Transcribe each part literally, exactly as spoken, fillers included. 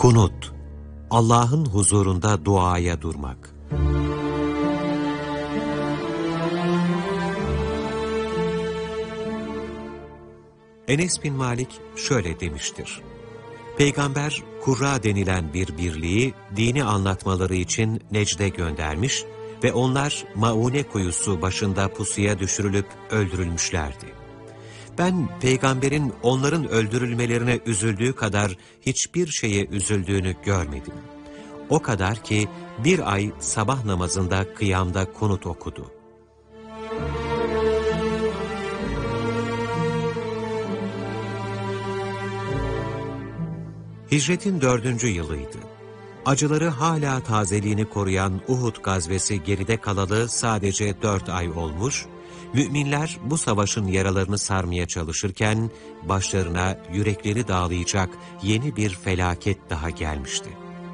Kunut, Allah'ın huzurunda duaya durmak. Enes bin Malik şöyle demiştir: Peygamber, Kurra denilen bir birliği dini anlatmaları için Necd'e göndermiş ve onlar Maune kuyusu başında pusuya düşürülüp öldürülmüşlerdi. Ben peygamberin onların öldürülmelerine üzüldüğü kadar hiçbir şeye üzüldüğünü görmedim. O kadar ki bir ay sabah namazında kıyamda kunut okudu. Hicretin dördüncü yılıydı. Acıları hala tazeliğini koruyan Uhud gazvesi geride kalalı sadece dört ay olmuş, müminler bu savaşın yaralarını sarmaya çalışırken başlarına yürekleri dağlayacak yeni bir felaket daha gelmişti.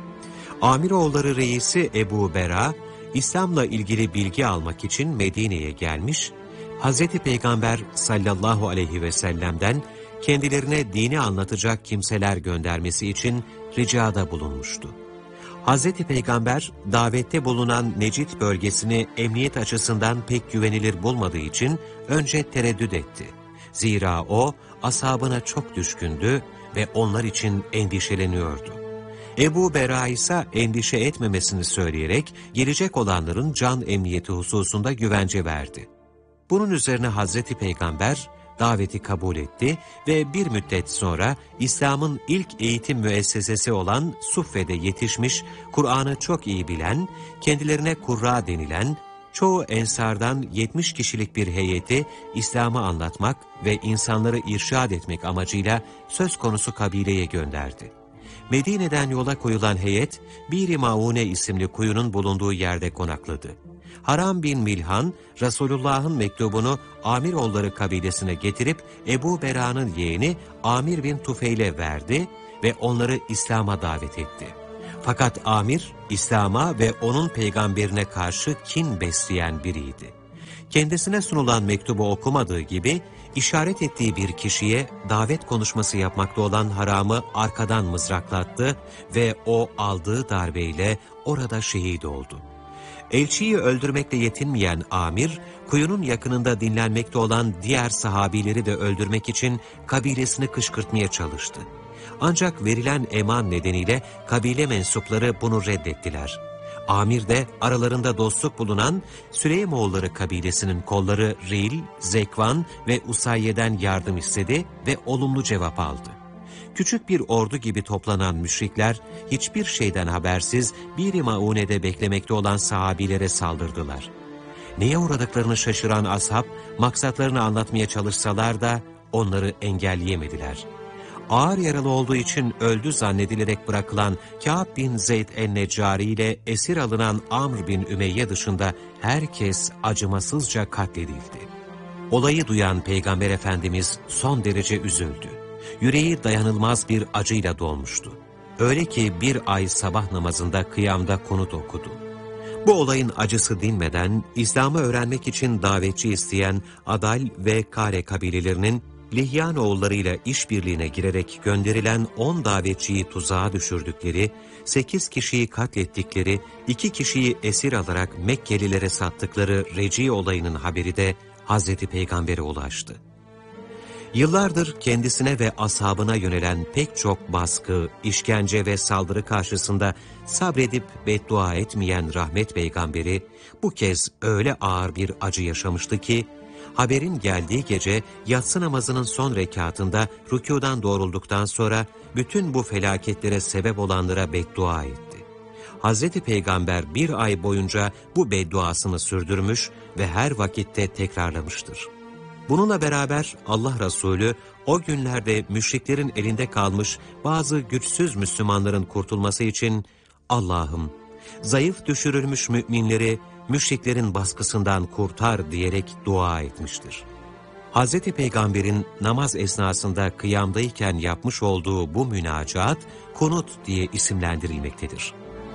Amiroğulları reisi Ebu Bera, İslam'la ilgili bilgi almak için Medine'ye gelmiş, Hazreti Peygamber sallallahu aleyhi ve sellem'den kendilerine dini anlatacak kimseler göndermesi için ricada bulunmuştu. Hazreti Peygamber davette bulunan Necid bölgesini emniyet açısından pek güvenilir bulmadığı için önce tereddüt etti. Zira o ashabına çok düşkündü ve onlar için endişeleniyordu. Ebu Bera ise endişe etmemesini söyleyerek gelecek olanların can emniyeti hususunda güvence verdi. Bunun üzerine Hazreti Peygamber daveti kabul etti ve bir müddet sonra İslam'ın ilk eğitim müessesesi olan Suffe'de yetişmiş, Kur'an'ı çok iyi bilen, kendilerine Kurra denilen, çoğu ensardan yetmiş kişilik bir heyeti İslam'ı anlatmak ve insanları irşad etmek amacıyla söz konusu kabileye gönderdi. Medine'den yola koyulan heyet, Bir-i Maune isimli kuyunun bulunduğu yerde konakladı. Haram bin Milhan, Resulullah'ın mektubunu Amiroğulları kabilesine getirip Ebu Bera'nın yeğeni Amir bin Tufeil'e verdi ve onları İslam'a davet etti. Fakat Amir, İslam'a ve onun peygamberine karşı kin besleyen biriydi. Kendisine sunulan mektubu okumadığı gibi, işaret ettiği bir kişiye davet konuşması yapmakta olan Haram'ı arkadan mızraklattı ve o aldığı darbeyle orada şehit oldu. Elçiyi öldürmekle yetinmeyen Amir, kuyunun yakınında dinlenmekte olan diğer sahabileri de öldürmek için kabilesini kışkırtmaya çalıştı. Ancak verilen eman nedeniyle kabile mensupları bunu reddettiler. Amir de aralarında dostluk bulunan Süleymoğulları kabilesinin kolları Ril, Zekvan ve Usayye'den yardım istedi ve olumlu cevap aldı. Küçük bir ordu gibi toplanan müşrikler hiçbir şeyden habersiz Bir-i Maune'de beklemekte olan sahabilere saldırdılar. Neye uğradıklarını şaşıran ashab maksatlarını anlatmaya çalışsalar da onları engelleyemediler. Ağır yaralı olduğu için öldü zannedilerek bırakılan Kâb bin Zeyd el-Neccari ile esir alınan Amr bin Ümeyye dışında herkes acımasızca katledildi. Olayı duyan Peygamber Efendimiz son derece üzüldü. Yüreği dayanılmaz bir acıyla dolmuştu. Öyle ki bir ay sabah namazında kıyamda kunut okudu. Bu olayın acısı dinmeden İslam'ı öğrenmek için davetçi isteyen Adal ve Kare kabilelerinin Lihyanoğullarıyla işbirliğine girerek gönderilen on davetçiyi tuzağa düşürdükleri, sekiz kişiyi katlettikleri, iki kişiyi esir alarak Mekkelilere sattıkları Reci olayının haberi de Hazreti Peygamber'e ulaştı. Yıllardır kendisine ve ashabına yönelen pek çok baskı, işkence ve saldırı karşısında sabredip beddua etmeyen rahmet peygamberi bu kez öyle ağır bir acı yaşamıştı ki, haberin geldiği gece yatsı namazının son rekatında rükûdan doğrulduktan sonra bütün bu felaketlere sebep olanlara beddua etti. Hazreti Peygamber bir ay boyunca bu bedduasını sürdürmüş ve her vakitte tekrarlamıştır. Bununla beraber Allah Resulü o günlerde müşriklerin elinde kalmış bazı güçsüz Müslümanların kurtulması için Allah'ım zayıf düşürülmüş müminleri müşriklerin baskısından kurtar diyerek dua etmiştir. Hazreti Peygamber'in namaz esnasında kıyamdayken yapmış olduğu bu münacaat kunut diye isimlendirilmektedir.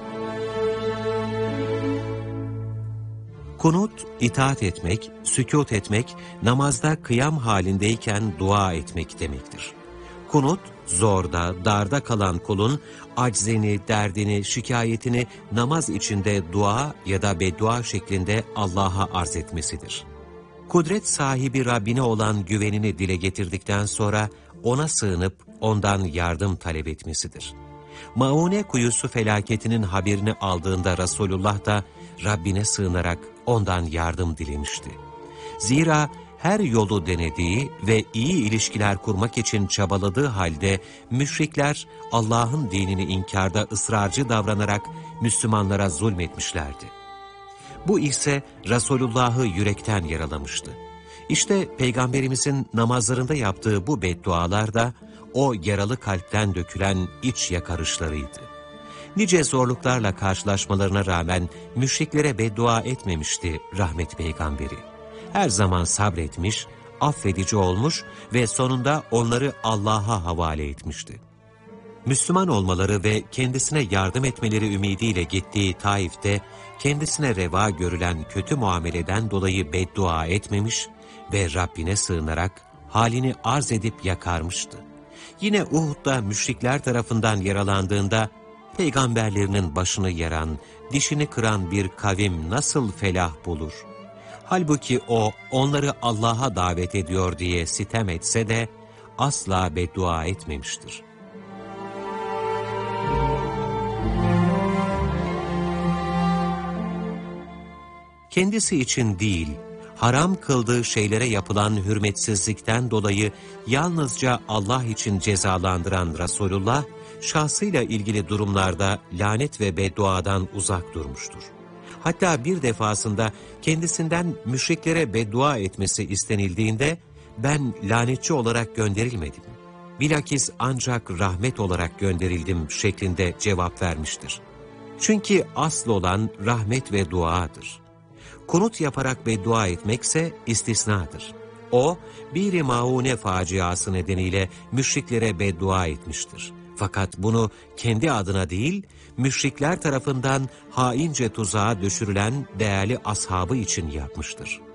Kunut, itaat etmek, sükût etmek, namazda kıyam halindeyken dua etmek demektir. Kunut, zorda, darda kalan kulun aczini, derdini, şikayetini namaz içinde dua ya da beddua şeklinde Allah'a arz etmesidir. Kudret sahibi Rabbine olan güvenini dile getirdikten sonra ona sığınıp ondan yardım talep etmesidir. Maune kuyusu felaketinin haberini aldığında Resulullah da Rabbine sığınarak ondan yardım dilemişti. Zira her yolu denediği ve iyi ilişkiler kurmak için çabaladığı halde müşrikler Allah'ın dinini inkarda ısrarcı davranarak Müslümanlara zulmetmişlerdi. Bu ise Resulullah'ı yürekten yaralamıştı. İşte Peygamberimizin namazlarında yaptığı bu beddualar da o yaralı kalpten dökülen iç yakarışlarıydı. Nice zorluklarla karşılaşmalarına rağmen müşriklere beddua etmemişti rahmet peygamberi. Her zaman sabretmiş, affedici olmuş ve sonunda onları Allah'a havale etmişti. Müslüman olmaları ve kendisine yardım etmeleri ümidiyle gittiği Taif'te kendisine reva görülen kötü muameleden dolayı beddua etmemiş ve Rabbine sığınarak halini arz edip yakarmıştı. Yine Uhud'da müşrikler tarafından yaralandığında peygamberlerinin başını yaran, dişini kıran bir kavim nasıl felah bulur? Halbuki o onları Allah'a davet ediyor diye sitem etse de asla beddua etmemiştir. Kendisi için değil, haram kıldığı şeylere yapılan hürmetsizlikten dolayı yalnızca Allah için cezalandıran Resulullah, şahsıyla ilgili durumlarda lanet ve bedduadan uzak durmuştur. Hatta bir defasında kendisinden müşriklere beddua etmesi istenildiğinde, ben lanetçi olarak gönderilmedim, bilakis ancak rahmet olarak gönderildim şeklinde cevap vermiştir. Çünkü asıl olan rahmet ve duadır. Kunut yaparak beddua etmekse istisnadır. O, Bir-i Maune faciası nedeniyle müşriklere beddua etmiştir. Fakat bunu kendi adına değil, müşrikler tarafından haince tuzağa düşürülen değerli ashabı için yapmıştır.